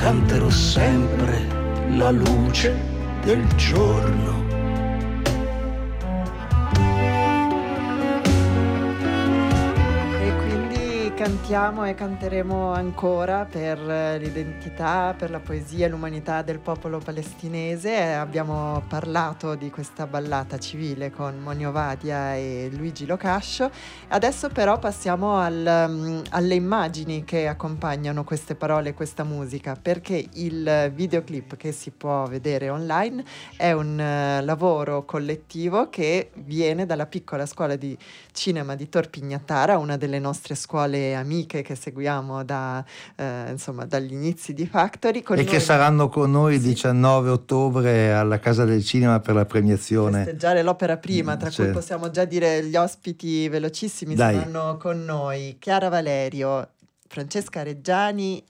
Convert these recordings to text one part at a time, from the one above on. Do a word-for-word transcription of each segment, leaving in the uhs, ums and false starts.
canterò sempre la luce del giorno. Cantiamo e canteremo ancora per l'identità, per la poesia e l'umanità del popolo palestinese. Abbiamo parlato di questa ballata civile con Moni Ovadia e Luigi Locascio. Adesso però passiamo al, alle immagini che accompagnano queste parole e questa musica, perché il videoclip che si può vedere online è un uh, lavoro collettivo che viene dalla piccola scuola di cinema di Tor Pignatara, una delle nostre scuole amiche che seguiamo da, eh, insomma, dagli inizi di Factory. Con e noi... che saranno con noi il sì. diciannove ottobre alla Casa del Cinema per la premiazione. Festeggiare l'opera prima, tra C'è. cui possiamo già dire gli ospiti velocissimi. Dai. Saranno con noi Chiara Valerio, Francesca Reggiani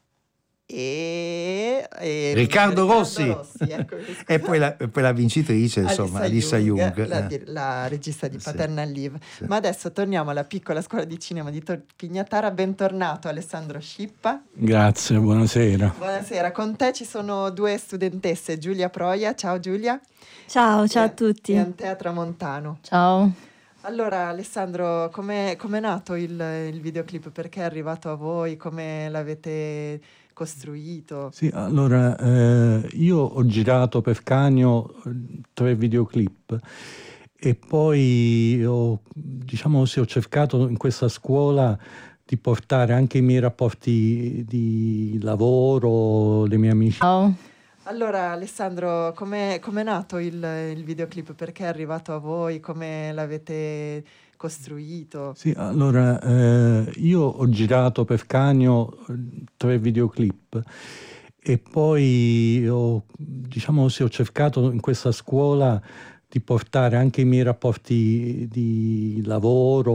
e, e Riccardo, Riccardo Rossi, Rossi ecco, e, poi la, e poi la vincitrice, insomma, Alissa Jung, Jung, la, eh. la regista di Sì. Paternal Live. Sì. Ma adesso torniamo alla piccola scuola di cinema di Tor Pignatara. Bentornato Alessandro Scippa. Grazie, buonasera. Buonasera, con te ci sono due studentesse, Giulia Proia. Ciao Giulia. Ciao, ciao e, a tutti. E Antea Tramontano. Ciao. Allora Alessandro, com'è, com'è nato il, il videoclip? Perché è arrivato a voi? Come l'avete costruito? Sì, allora eh, io ho girato per Canio tre videoclip e poi ho, diciamo sì, ho cercato in questa scuola di portare anche i miei rapporti di lavoro, le mie amicizie. Ciao. Allora Alessandro, com'è, com'è nato il, il videoclip? Perché è arrivato a voi? Come l'avete costruito? Sì, allora eh, io ho girato per Canio tre videoclip e poi ho, diciamo sì, ho cercato in questa scuola di portare anche i miei rapporti di lavoro,